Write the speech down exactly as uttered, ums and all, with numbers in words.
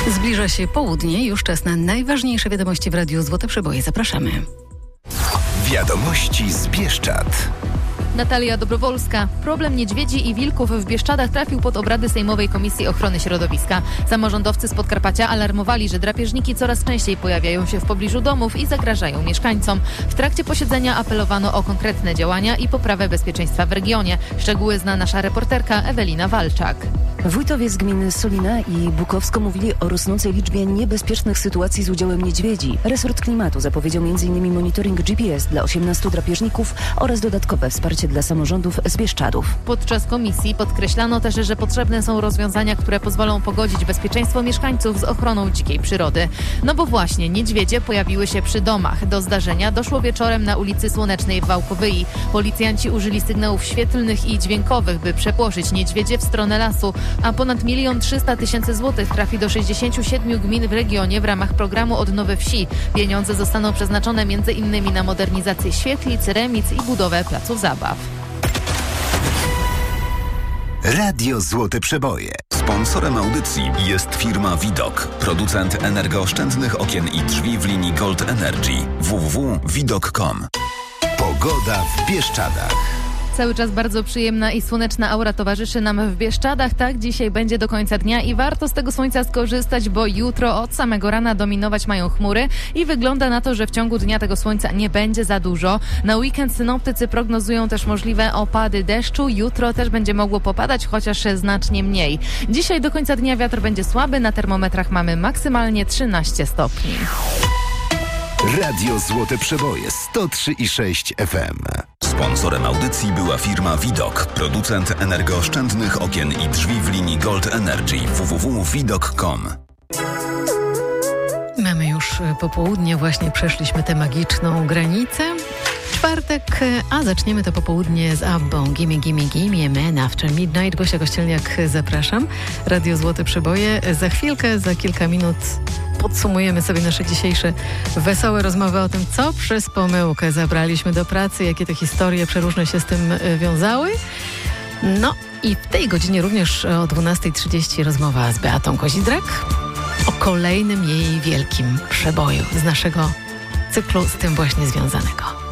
Zbliża się południe, już czas na najważniejsze wiadomości w Radiu Złote Przeboje. Zapraszamy. Wiadomości z Bieszczad. Natalia Dobrowolska. Problem niedźwiedzi i wilków w Bieszczadach trafił pod obrady Sejmowej Komisji Ochrony Środowiska. Samorządowcy z Podkarpacia alarmowali, że drapieżniki coraz częściej pojawiają się w pobliżu domów i zagrażają mieszkańcom. W trakcie posiedzenia apelowano o konkretne działania i poprawę bezpieczeństwa w regionie. Szczegóły zna nasza reporterka Ewelina Walczak. Wójtowie z gminy Solina i Bukowsko mówili o rosnącej liczbie niebezpiecznych sytuacji z udziałem niedźwiedzi. Resort Klimatu zapowiedział między innymi monitoring G P S dla osiemnastu drapieżników oraz dodatkowe wsparcie dla samorządów z Bieszczadów. Podczas komisji podkreślano też, że potrzebne są rozwiązania, które pozwolą pogodzić bezpieczeństwo mieszkańców z ochroną dzikiej przyrody. No bo właśnie, niedźwiedzie pojawiły się przy domach. Do zdarzenia doszło wieczorem na ulicy Słonecznej w Wałkowyi. Policjanci użyli sygnałów świetlnych i dźwiękowych, by przepłoszyć niedźwiedzie w stronę lasu, a ponad milion trzysta tysięcy złotych trafi do sześćdziesięciu siedmiu gmin w regionie w ramach programu Odnowy Wsi. Pieniądze zostaną przeznaczone między innymi na modernizację świetlic, remiz i budowę placów zabaw. Radio Złote Przeboje. Sponsorem audycji jest firma Widok, producent energooszczędnych okien i drzwi w linii Gold Energy. w w w kropka widok kropka com. Pogoda w Bieszczadach. Cały czas bardzo przyjemna i słoneczna aura towarzyszy nam w Bieszczadach. Tak dzisiaj będzie do końca dnia i warto z tego słońca skorzystać, bo jutro od samego rana dominować mają chmury i wygląda na to, że w ciągu dnia tego słońca nie będzie za dużo. Na weekend synoptycy prognozują też możliwe opady deszczu. Jutro też będzie mogło popadać, chociaż znacznie mniej. Dzisiaj do końca dnia wiatr będzie słaby. Na termometrach mamy maksymalnie trzynaście stopni. Radio Złote Przeboje sto trzy i sześć F M. Sponsorem audycji była firma Widok, producent energooszczędnych okien i drzwi w linii Gold Energy. w w w kropka widok kropka com. Mamy już popołudnie, właśnie przeszliśmy tę magiczną granicę. Czwartek, a zaczniemy to popołudnie z Abbą. Gimme, gimme, gimme, Man After Midnight. Gosia Kościelniak, zapraszam. Radio Złote Przeboje. Za chwilkę, za kilka minut podsumujemy sobie nasze dzisiejsze wesołe rozmowy o tym, co przez pomyłkę zabraliśmy do pracy, jakie te historie przeróżne się z tym wiązały. No i w tej godzinie również o dwunasta trzydzieści rozmowa z Beatą Kozidrak o kolejnym jej wielkim przeboju z naszego cyklu z tym właśnie związanego.